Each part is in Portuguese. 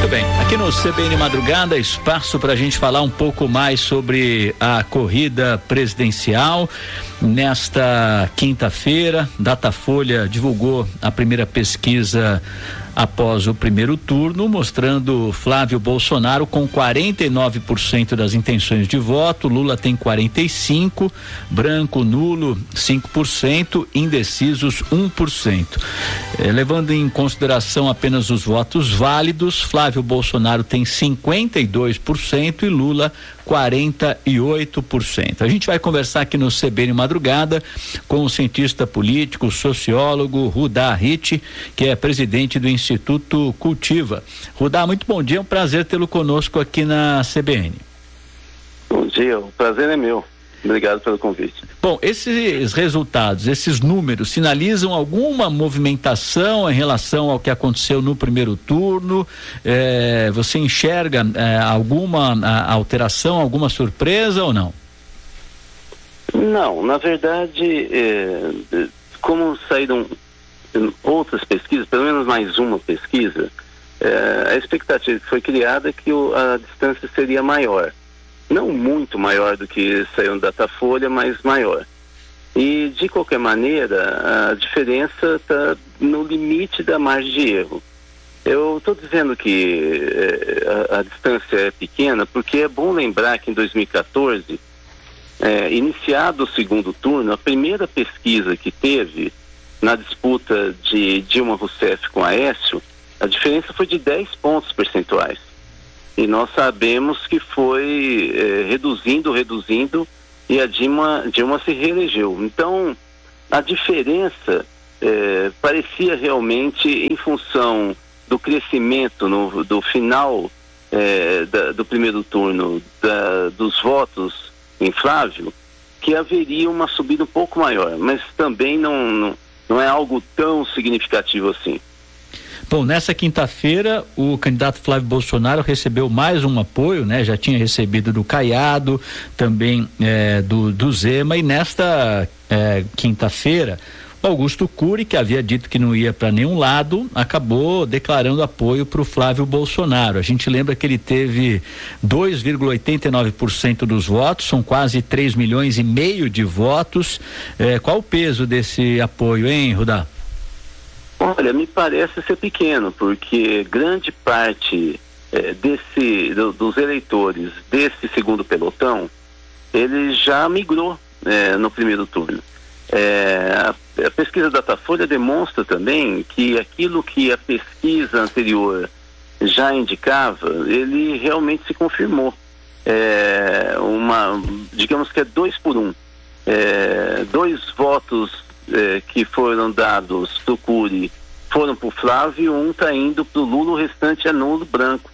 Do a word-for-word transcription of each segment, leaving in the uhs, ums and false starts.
bem, aqui no C B N Madrugada, espaço para a gente falar um pouco mais sobre a corrida presidencial. Nesta quinta-feira, Datafolha divulgou a primeira pesquisa após o primeiro turno, mostrando Flávio Bolsonaro com quarenta e nove por cento das intenções de voto, Lula tem quarenta e cinco por cento, branco, nulo cinco por cento, indecisos um por cento. Eh, levando em consideração apenas os votos válidos, Flávio Bolsonaro tem cinquenta e dois por cento e Lula quarenta e oito por cento. A gente vai conversar aqui no C B N Madrugada com o cientista político, sociólogo Rudá Ritt, que é presidente do Instituto Cultiva. Rudá, muito bom dia, é um prazer tê-lo conosco aqui na C B N. Bom dia, o prazer é meu. Obrigado pelo convite. Bom, esses resultados, esses números sinalizam alguma movimentação em relação ao que aconteceu no primeiro turno? É, você enxerga é, alguma a, alteração, alguma surpresa ou não? Não, na verdade, é, como saíram outras pesquisas, pelo menos mais uma pesquisa, é, a expectativa que foi criada é que o, a distância seria maior. Não muito maior do que saiu no Datafolha, mas maior. E, de qualquer maneira, a diferença está no limite da margem de erro. Eu estou dizendo que é, a, a distância é pequena porque é bom lembrar que em dois mil e quatorze, é, iniciado o segundo turno, a primeira pesquisa que teve na disputa de Dilma Rousseff com Aécio, a diferença foi de dez pontos percentuais. E nós sabemos que foi eh, reduzindo, reduzindo, e a Dilma, Dilma se reelegeu. Então, a diferença eh, parecia realmente em função do crescimento no, do final eh, da, do primeiro turno da, dos votos em Flávio, que haveria uma subida um pouco maior, mas também não, não, não é algo tão significativo assim. Bom, nessa quinta-feira, o candidato Flávio Bolsonaro recebeu mais um apoio, né? Já tinha recebido do Caiado, também é, do, do Zema, e nesta é, quinta-feira, o Augusto Cury, que havia dito que não ia para nenhum lado, acabou declarando apoio para o Flávio Bolsonaro. A gente lembra que ele teve dois vírgula oitenta e nove por cento dos votos, são quase três milhões e meio de votos. É, qual o peso desse apoio, hein, Rudá? Olha, me parece ser pequeno, porque grande parte eh, desse, do, dos eleitores desse segundo pelotão, ele já migrou eh, no primeiro turno. Eh, a, a pesquisa Datafolha demonstra também que aquilo que a pesquisa anterior já indicava, ele realmente se confirmou. Eh, uma, digamos que é dois por um. Eh, dois votos Eh, que foram dados para o Cury foram para o Flávio, um está indo para o Lula, o restante é nulo, branco.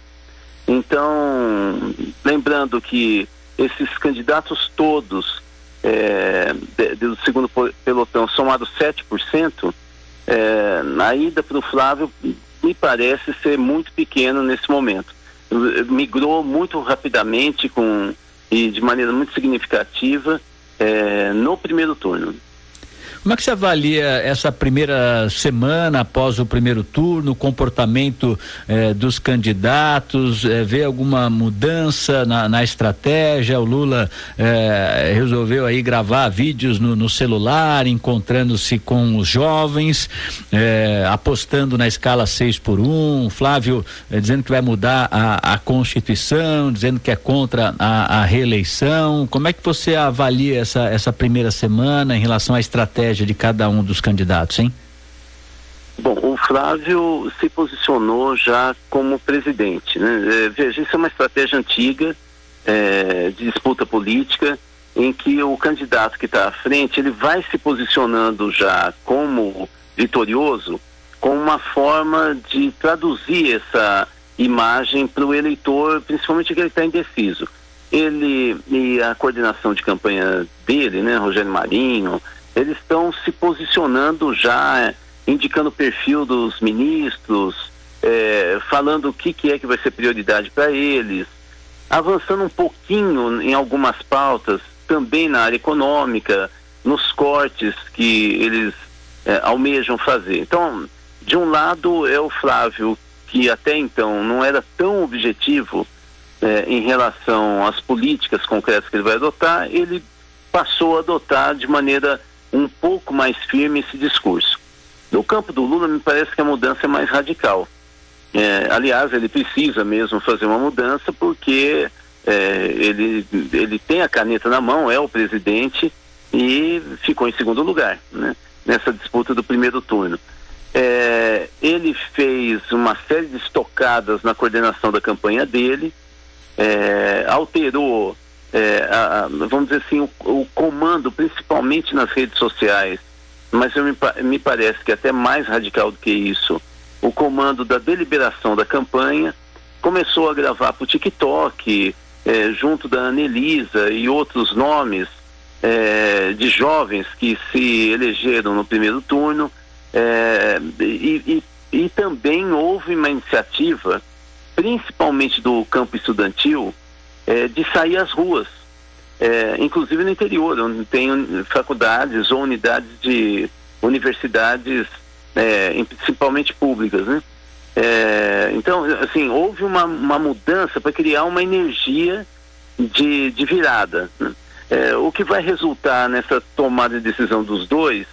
Então, lembrando que esses candidatos todos eh, de, do segundo pelotão, somados sete por cento, eh, a ida para o Flávio me parece ser muito pequeno nesse momento. Migrou muito rapidamente com, e de maneira muito significativa eh, no primeiro turno. Como é que você avalia essa primeira semana após o primeiro turno, o comportamento eh, dos candidatos, eh, vê alguma mudança na, na estratégia? O Lula eh, resolveu aí gravar vídeos no, no celular, encontrando-se com os jovens, eh, apostando na escala seis por um, Flávio eh, dizendo que vai mudar a, a Constituição, dizendo que é contra a, a reeleição. Como é que você avalia essa, essa primeira semana em relação à estratégia de cada um dos candidatos, hein? Bom, o Flávio se posicionou já como presidente, né? É, veja, isso é uma estratégia antiga é, de disputa política, em que o candidato que está à frente, ele vai se posicionando já como vitorioso, com uma forma de traduzir essa imagem para o eleitor, principalmente que ele está indeciso. Ele e a coordenação de campanha dele, né, Rogério Marinho, eles estão se posicionando já, indicando o perfil dos ministros, é, falando o que, que é que vai ser prioridade para eles, avançando um pouquinho em algumas pautas, também na área econômica, nos cortes que eles é, almejam fazer. Então, de um lado é o Flávio que até então não era tão objetivo é, em relação às políticas concretas que ele vai adotar, ele passou a adotar de maneira um pouco mais firme esse discurso. No campo do Lula, me parece que a mudança é mais radical. É, aliás, ele precisa mesmo fazer uma mudança porque é, ele, ele tem a caneta na mão, é o presidente e ficou em segundo lugar, né, nessa disputa do primeiro turno. É, ele fez uma série de estocadas na coordenação da campanha dele, é, alterou, é, a, a, vamos dizer assim, o, o comando, principalmente nas redes sociais, mas eu me, me parece que até mais radical do que isso, o comando da deliberação da campanha. Começou a gravar para o TikTok, é, junto da Anelisa e outros nomes é, de jovens que se elegeram no primeiro turno, é, e, e, e também houve uma iniciativa, principalmente do campo estudantil, é, de sair às ruas, é, inclusive no interior, onde tem faculdades ou unidades de universidades, é, principalmente públicas, né? É, então, assim, houve uma, uma mudança para criar uma energia de, de virada, né? É, o que vai resultar nessa tomada de decisão dos dois,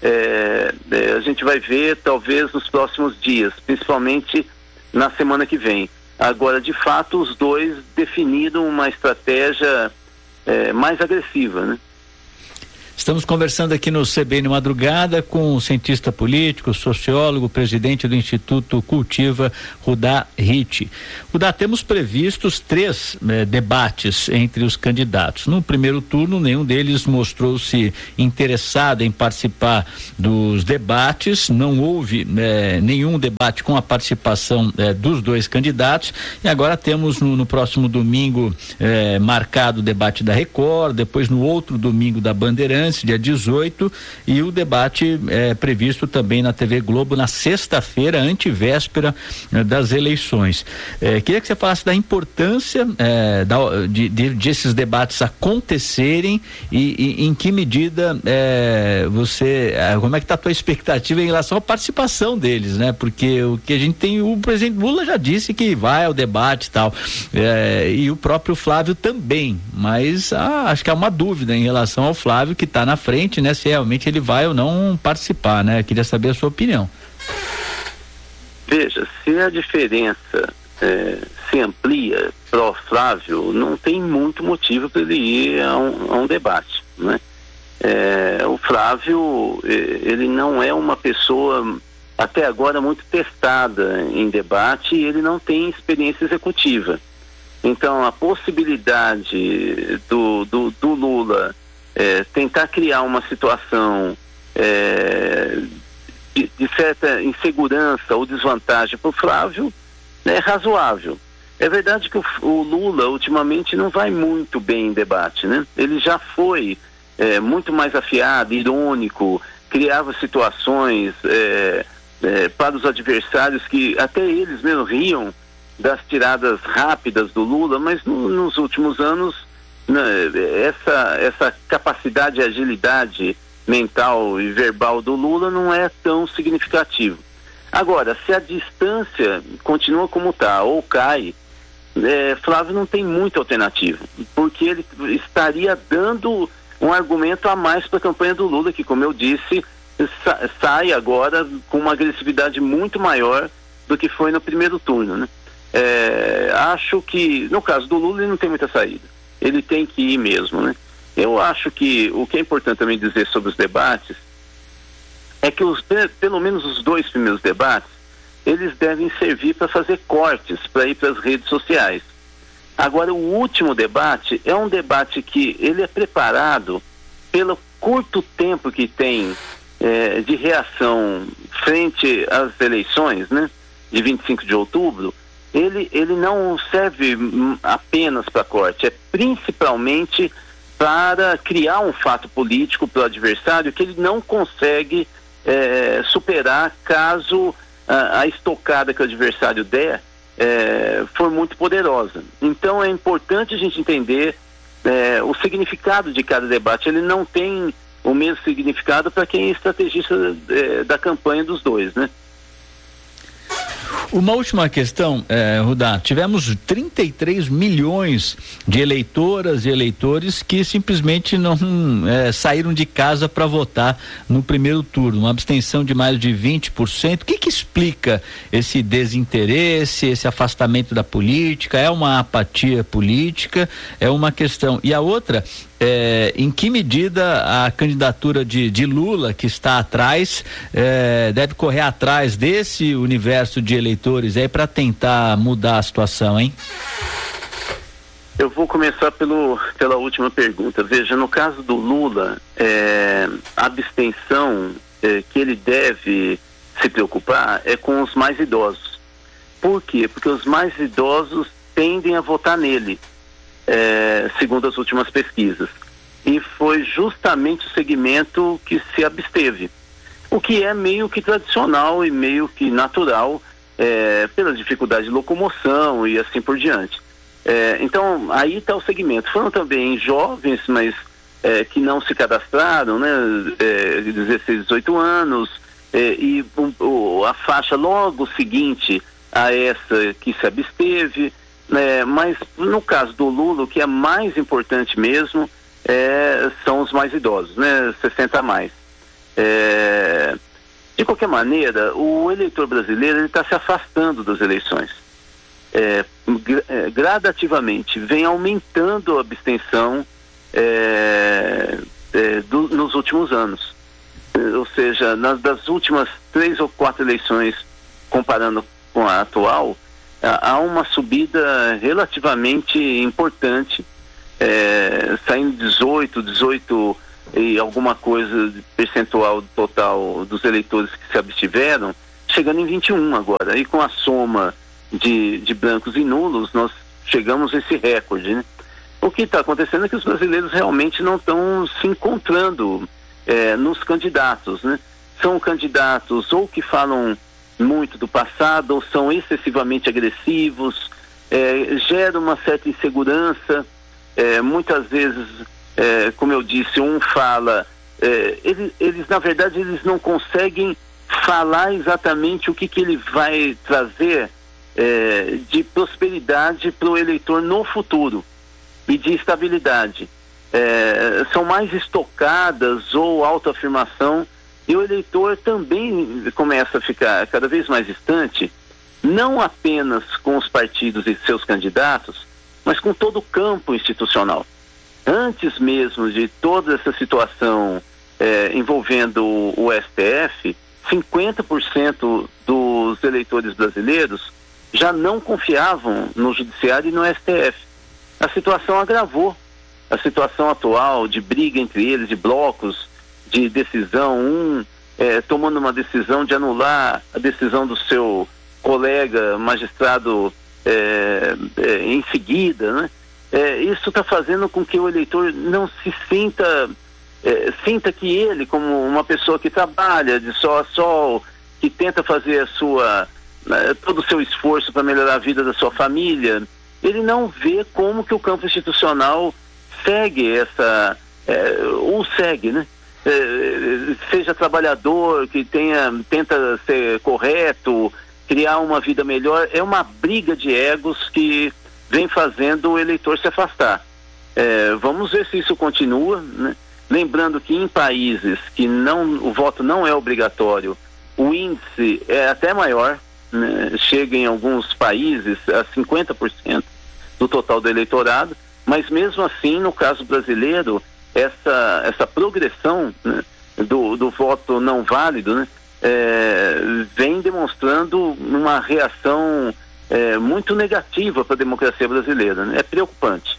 é, é, a gente vai ver talvez nos próximos dias, principalmente na semana que vem. Agora, de fato, os dois definiram uma estratégia é, mais agressiva, né? Estamos conversando aqui no C B N Madrugada com o cientista político, sociólogo, presidente do Instituto Cultiva, Rudá Ritt. Rudá, temos previstos três eh, debates entre os candidatos. No primeiro turno, nenhum deles mostrou-se interessado em participar dos debates, não houve eh, nenhum debate com a participação eh, dos dois candidatos, e agora temos no, no próximo domingo eh, marcado o debate da Record, depois no outro domingo da Bandeirantes, dia dezoito, e o debate é previsto também na T V Globo na sexta-feira, antevéspera eh, das eleições. Eh, queria que você falasse da importância eh, da, de, de, de esses debates acontecerem e, e em que medida eh, você, eh, como é que está a tua expectativa em relação à participação deles, né? Porque o que a gente tem, o presidente Lula já disse que vai ao debate e tal, eh, e o próprio Flávio também, mas ah, acho que há uma dúvida em relação ao Flávio, que está na frente, né, se realmente ele vai ou não participar, né? Eu queria saber a sua opinião. Veja, se a diferença é, se amplia pro Flávio, não tem muito motivo para ele ir a um, a um debate, né? É, o Flávio, ele não é uma pessoa até agora muito testada em debate e ele não tem experiência executiva. Então, a possibilidade do, do, do Lula É, tentar criar uma situação é, de, de certa insegurança ou desvantagem para o Flávio é razoável. É verdade que o, o Lula ultimamente não vai muito bem em debate, né? Ele já foi é, muito mais afiado, irônico, criava situações é, é, para os adversários que até eles mesmo riam das tiradas rápidas do Lula, mas no, nos últimos anos Essa, essa capacidade e agilidade mental e verbal do Lula não é tão significativo. Agora, se a distância continua como está ou cai, é, Flávio não tem muita alternativa, porque ele estaria dando um argumento a mais para a campanha do Lula, que, como eu disse, sa- sai agora com uma agressividade muito maior do que foi no primeiro turno, né? É, acho que, no caso do Lula, ele não tem muita saída. Ele tem que ir mesmo, né? Eu acho que o que é importante também dizer sobre os debates é que os, pelo menos os dois primeiros debates, eles devem servir para fazer cortes, para ir para as redes sociais. Agora, o último debate é um debate que ele é preparado pelo curto tempo que tem é, de reação frente às eleições, né? De vinte e cinco de outubro. Ele, ele não serve apenas para corte, é principalmente para criar um fato político para o adversário que ele não consegue é, superar caso a, a estocada que o adversário der é, for muito poderosa. Então é importante a gente entender é, o significado de cada debate. Ele não tem o mesmo significado para quem é estrategista é, da campanha dos dois, né? Uma última questão, eh, Rudá, tivemos trinta e três milhões de eleitoras e eleitores que simplesmente não eh, saíram de casa para votar no primeiro turno, uma abstenção de mais de vinte por cento. O que que explica esse desinteresse, esse afastamento da política? É uma apatia política? É uma questão. E a outra, É, em que medida a candidatura de, de Lula, que está atrás, é, deve correr atrás desse universo de eleitores aí para tentar mudar a situação, hein? Eu vou começar pelo, pela última pergunta. Veja, no caso do Lula, é, a abstenção é, que ele deve se preocupar é com os mais idosos. Por quê? Porque os mais idosos tendem a votar nele. É, segundo as últimas pesquisas, e foi justamente o segmento que se absteve, o que é meio que tradicional e meio que natural, é, pela dificuldade de locomoção e assim por diante. É, então aí está o segmento. Foram também jovens, mas é, que não se cadastraram, né, é, dezesseis, dezoito anos, é, e um, o, a faixa logo seguinte a essa que se absteve. É, mas no caso do Lula, o que é mais importante mesmo é, são os mais idosos, né, sessenta a mais. É, de qualquer maneira, o eleitor brasileiro está se afastando das eleições. É, gra- gradativamente vem aumentando a abstenção é, é, do, nos últimos anos. Ou seja, nas das últimas três ou quatro eleições, comparando com a atual, há uma subida relativamente importante, é, saindo dezoito, dezoito e alguma coisa de percentual total dos eleitores que se abstiveram, chegando em vinte e um agora. E com a soma de, de brancos e nulos, nós chegamos a esse recorde, né? O que está acontecendo é que os brasileiros realmente não estão se encontrando é, nos candidatos, né? São candidatos ou que falam muito do passado, ou são excessivamente agressivos, é, gera uma certa insegurança, é, muitas vezes, é, como eu disse, um fala, é, eles, eles na verdade eles não conseguem falar exatamente o que, que ele vai trazer é, de prosperidade para o eleitor no futuro e de estabilidade. É, são mais estocadas ou autoafirmação. E o eleitor também começa a ficar cada vez mais distante, não apenas com os partidos e seus candidatos, mas com todo o campo institucional. Antes mesmo de toda essa situação eh, envolvendo o, o S T F, cinquenta por cento dos eleitores brasileiros já não confiavam no judiciário e no S T F. A situação agravou. A situação atual de briga entre eles, de blocos, de decisão, um é, tomando uma decisão de anular a decisão do seu colega magistrado é, é, em seguida, né? É, isso está fazendo com que o eleitor não se sinta, é, sinta que ele, como uma pessoa que trabalha de sol a sol, que tenta fazer a sua, né, todo o seu esforço para melhorar a vida da sua família, ele não vê como que o campo institucional segue essa, é, o segue, né? Seja trabalhador, que tenha, tenta ser correto, criar uma vida melhor. É uma briga de egos que vem fazendo o eleitor se afastar. É, vamos ver se isso continua, né? Lembrando que em países que não, o voto não é obrigatório, o índice é até maior, né? Chega em alguns países a cinquenta por cento do total do eleitorado, mas mesmo assim, no caso brasileiro, essa, essa progressão, né, do, do voto não válido, né, é, vem demonstrando uma reação é, muito negativa para a democracia brasileira, né? É preocupante.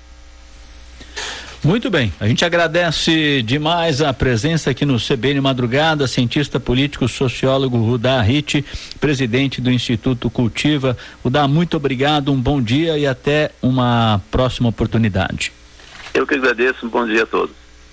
Muito bem, a gente agradece demais a presença aqui no C B N Madrugada, cientista político, sociólogo Rudá Ritt, presidente do Instituto Cultiva. Rudá, muito obrigado, um bom dia e até uma próxima oportunidade. Eu que agradeço, um bom dia a todos.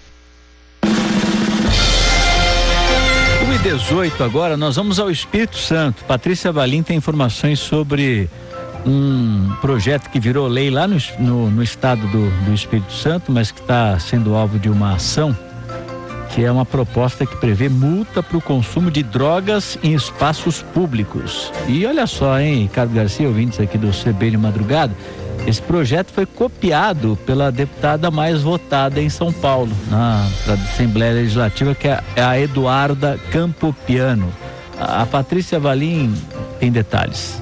um e dezoito agora, nós vamos ao Espírito Santo. Patrícia Valim tem informações sobre um projeto que virou lei lá no, no, no estado do, do Espírito Santo, mas que está sendo alvo de uma ação que é uma proposta que prevê multa para o consumo de drogas em espaços públicos. E olha só, hein, Ricardo Garcia, ouvintes aqui do C B de Madrugada, esse projeto foi copiado pela deputada mais votada em São Paulo, na Assembleia Legislativa, que é a Eduarda Campopiano. A Patrícia Valim tem detalhes.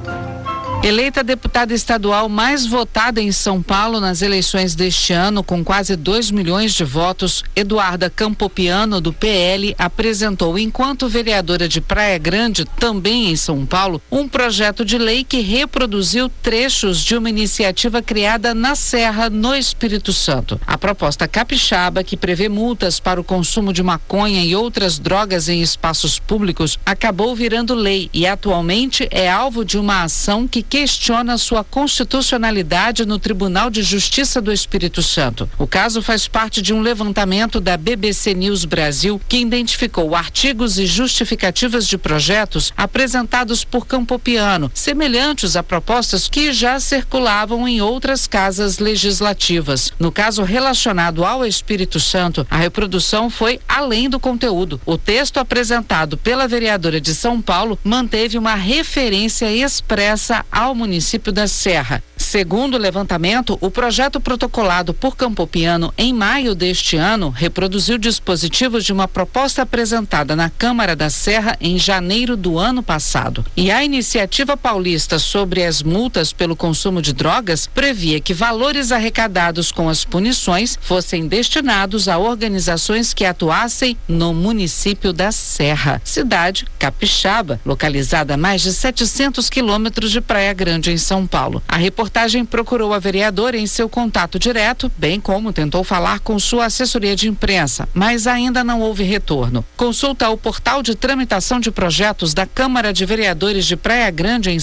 Eleita deputada estadual mais votada em São Paulo nas eleições deste ano, com quase dois milhões de votos, Eduarda Campopiano, do P L, apresentou, enquanto vereadora de Praia Grande, também em São Paulo, um projeto de lei que reproduziu trechos de uma iniciativa criada na Serra, no Espírito Santo. A proposta capixaba, que prevê multas para o consumo de maconha e outras drogas em espaços públicos, acabou virando lei e atualmente é alvo de uma ação que questiona sua constitucionalidade no Tribunal de Justiça do Espírito Santo. O caso faz parte de um levantamento da B B C News Brasil, que identificou artigos e justificativas de projetos apresentados por Campopiano, semelhantes a propostas que já circulavam em outras casas legislativas. No caso relacionado ao Espírito Santo, a reprodução foi além do conteúdo. O texto apresentado pela vereadora de São Paulo manteve uma referência expressa ao município da Serra. Segundo o levantamento, o projeto protocolado por Campopiano em maio deste ano reproduziu dispositivos de uma proposta apresentada na Câmara da Serra em janeiro do ano passado. E a iniciativa paulista sobre as multas pelo consumo de drogas previa que valores arrecadados com as punições fossem destinados a organizações que atuassem no município da Serra, cidade capixaba, localizada a mais de setecentos quilômetros de Praia Grande, em São Paulo. A reportagem procurou a vereadora em seu contato direto, bem como tentou falar com sua assessoria de imprensa, mas ainda não houve retorno. Consulta o portal de tramitação de projetos da Câmara de Vereadores de Praia Grande, em